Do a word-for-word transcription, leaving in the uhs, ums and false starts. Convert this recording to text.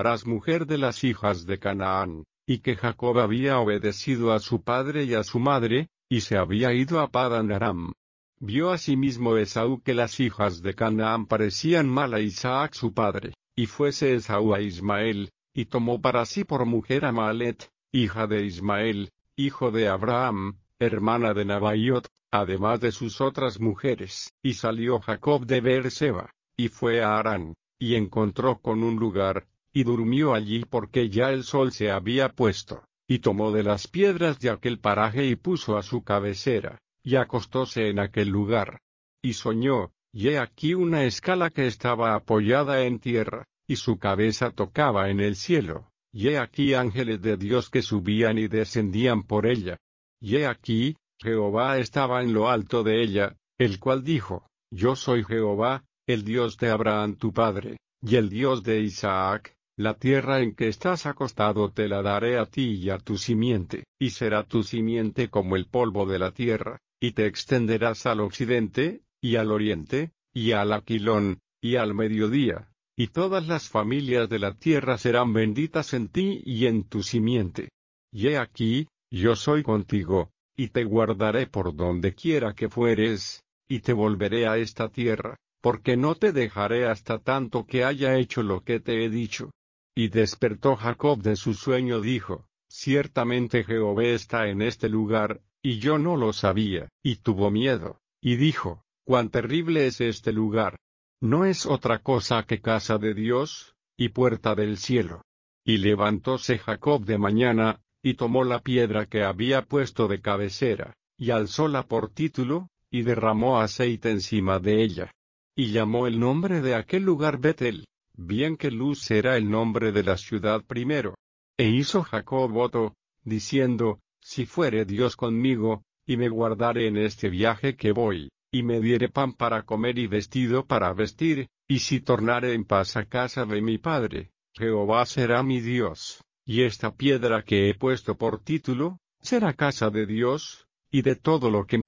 harás mujer de las hijas de Canaán, y que Jacob había obedecido a su padre y a su madre, y se había ido a Padan Aram. Vio asimismo Esaú que las hijas de Canaán parecían mal a Isaac su padre, y fuese Esaú a Ismael, y tomó para sí por mujer a Maalet, hija de Ismael, hijo de Abraham, hermana de Nabaiot, además de sus otras mujeres. Y salió Jacob de Beer-seba, y fue a Harán, y encontró con un lugar, y durmió allí porque ya el sol se había puesto, y tomó de las piedras de aquel paraje y puso a su cabecera, y acostóse en aquel lugar. Y soñó, y he aquí una escala que estaba apoyada en tierra, y su cabeza tocaba en el cielo, y he aquí ángeles de Dios que subían y descendían por ella. Y he aquí, Jehová estaba en lo alto de ella, el cual dijo, Yo soy Jehová, el Dios de Abraham tu padre, y el Dios de Isaac. La tierra en que estás acostado te la daré a ti y a tu simiente, y será tu simiente como el polvo de la tierra, y te extenderás al occidente, y al oriente, y al aquilón, y al mediodía, y todas las familias de la tierra serán benditas en ti y en tu simiente. Y he aquí, yo soy contigo, y te guardaré por donde quiera que fueres, y te volveré a esta tierra, porque no te dejaré hasta tanto que haya hecho lo que te he dicho. Y despertó Jacob de su sueño, dijo, Ciertamente Jehová está en este lugar, y yo no lo sabía, y tuvo miedo, y dijo, Cuán terrible es este lugar. No es otra cosa que casa de Dios, y puerta del cielo. Y levantóse Jacob de mañana, y tomó la piedra que había puesto de cabecera, y alzóla por título, y derramó aceite encima de ella. Y llamó el nombre de aquel lugar Betel, bien que Luz era el nombre de la ciudad primero. E hizo Jacob voto, diciendo, Si fuere Dios conmigo, y me guardare en este viaje que voy, y me diere pan para comer y vestido para vestir, y si tornare en paz a casa de mi padre, Jehová será mi Dios, y esta piedra que he puesto por título, será casa de Dios, y de todo lo que